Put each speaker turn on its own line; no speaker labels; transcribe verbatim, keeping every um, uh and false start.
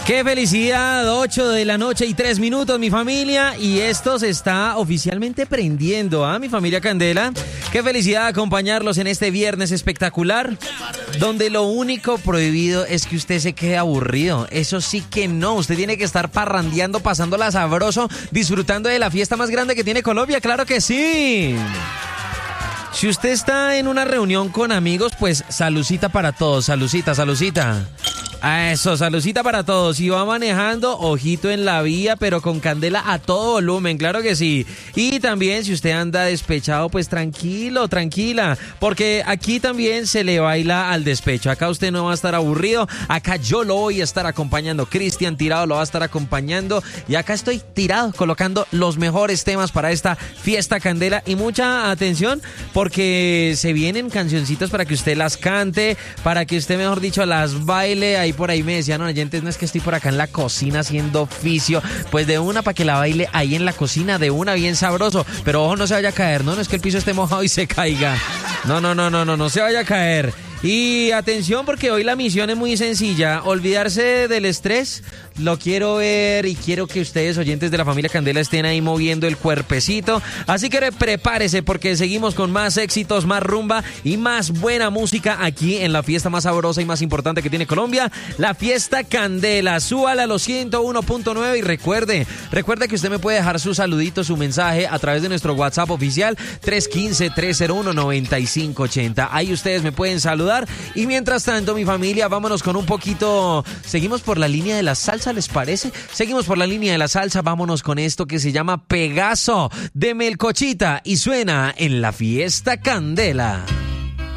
¡Qué felicidad! ocho de la noche y tres minutos, mi familia. Y esto se está oficialmente prendiendo, ¿ah, mi familia Candela? ¡Qué felicidad acompañarlos en este viernes espectacular! Donde lo único prohibido es que usted se quede aburrido. Eso sí que no. Usted tiene que estar parrandeando, pasándola sabroso, disfrutando de la fiesta más grande que tiene Colombia. ¡Claro que sí! Si usted está en una reunión con amigos, pues salucita para todos. Salucita, salucita. A eso, salucita para todos. Si va manejando, ojito en la vía, pero con candela a todo volumen, claro que sí. Y también si usted anda despechado, pues tranquilo, tranquila, porque aquí también se le baila al despecho. Acá usted no va a estar aburrido, acá yo lo voy a estar acompañando. Cristian Tirado lo va a estar acompañando. Y acá estoy tirado, colocando los mejores temas para esta fiesta candela. Y mucha atención, porque se vienen cancioncitas para que usted las cante, para que usted, mejor dicho, las baile. Ahí por ahí me decían, no, oyentes, no es que estoy por acá en la cocina haciendo oficio. Pues de una para que la baile ahí en la cocina, de una bien sabroso. Pero ojo, no se vaya a caer, no, no es que el piso esté mojado y se caiga. No, no, no, no, no, no se vaya a caer. Y atención, porque hoy la misión es muy sencilla, olvidarse del estrés. Lo quiero ver y quiero que ustedes, oyentes de la familia Candela, estén ahí moviendo el cuerpecito. Así que prepárese, porque seguimos con más éxitos, más rumba y más buena música aquí en la fiesta más sabrosa y más importante que tiene Colombia, la fiesta Candela. Súbala a los ciento uno punto nueve y recuerde, recuerde que usted me puede dejar su saludito, su mensaje a través de nuestro WhatsApp oficial tres uno cinco, tres cero uno, nueve cinco ocho cero. Ahí ustedes me pueden saludar. Y mientras tanto, mi familia, vámonos con un poquito. Seguimos por la línea de la salsa, ¿les parece? Seguimos por la línea de la salsa. Vámonos con esto que se llama Pegaso de Melcochita y suena en la fiesta Candela.